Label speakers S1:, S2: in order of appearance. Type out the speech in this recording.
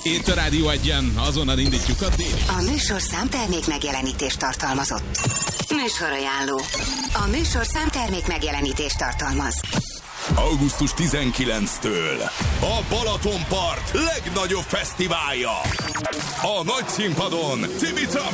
S1: Itt a Rádió Egyen, azonnal indítjuk a déli.
S2: A műsorszám termék megjelenítést tartalmazott. Műsorajánló. A műsorszám termék megjelenítést tartalmaz.
S3: Augusztus 19-től a Balatonpart legnagyobb fesztiválja. A nagy színpadon Cimica